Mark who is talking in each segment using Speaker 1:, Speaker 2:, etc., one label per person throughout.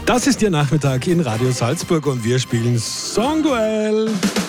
Speaker 1: Das ist Ihr Nachmittag in Radio Salzburg und wir spielen Songduell.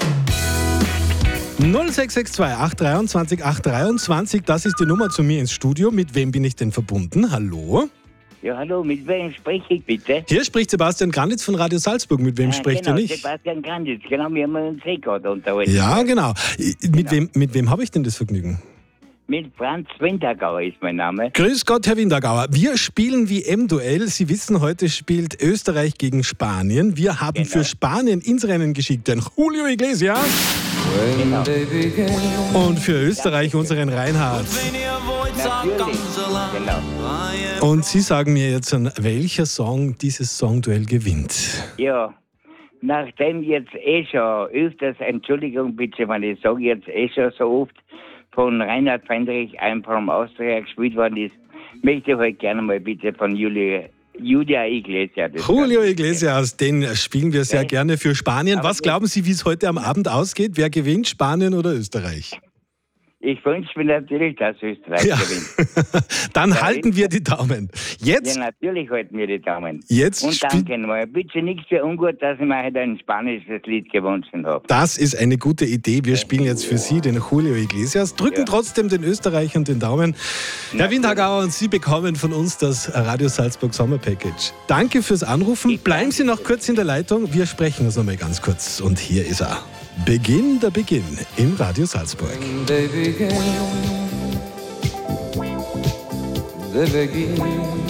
Speaker 1: 0662 823 823, das ist die Nummer zu mir ins Studio. Mit wem bin ich denn verbunden? Hallo?
Speaker 2: Ja, hallo, mit wem spreche ich bitte?
Speaker 1: Hier spricht Sebastian Granditz von Radio Salzburg. Mit wem sprecht
Speaker 2: genau,
Speaker 1: ihr nicht?
Speaker 2: Sebastian Granditz, genau, wir haben uns gerade unterhalten.
Speaker 1: Ja, genau. Mit wem habe ich denn das Vergnügen?
Speaker 2: Mit Franz Wintergauer ist mein Name.
Speaker 1: Grüß Gott, Herr Wintergauer. Wir spielen WM-Duell. Sie wissen, heute spielt Österreich gegen Spanien. Wir haben für Spanien ins Rennen geschickt den Julio Iglesias.
Speaker 2: Genau.
Speaker 1: Und für Österreich unseren Reinhard.
Speaker 2: Natürlich, genau.
Speaker 1: Und Sie sagen mir jetzt, welcher Song dieses Songduell gewinnt.
Speaker 2: Ja, nachdem jetzt schon öfters, Entschuldigung bitte, wenn ich sage jetzt schon so oft, von Reinhard Fendrich, einem vom Austria gespielt worden ist, möchte ich heute gerne mal bitte von Julia Iglesias.
Speaker 1: Julio Iglesias, den spielen wir sehr gerne für Spanien.
Speaker 2: Aber
Speaker 1: Was glauben Sie, wie es heute am Abend ausgeht? Wer gewinnt, Spanien oder Österreich?
Speaker 2: Ich wünsche mir natürlich, dass Österreich gewinnt.
Speaker 1: Dann halten wir die Daumen. Jetzt,
Speaker 2: Ja, natürlich halten wir die Daumen.
Speaker 1: jetzt
Speaker 2: Und danke nochmal. Bitte nichts für ungut, dass ich mir heute ein spanisches Lied gewünscht habe.
Speaker 1: das ist eine gute Idee. Wir spielen jetzt für Sie den Julio Iglesias, drücken trotzdem den Österreichern den Daumen. Herr Wintergauer, und Sie bekommen von uns das Radio Salzburg Sommer Package. Danke fürs Anrufen. Bleiben Sie noch kurz in der Leitung. Wir sprechen uns noch mal ganz kurz. Und hier ist er. Beginn im Radio Salzburg.
Speaker 3: They begin.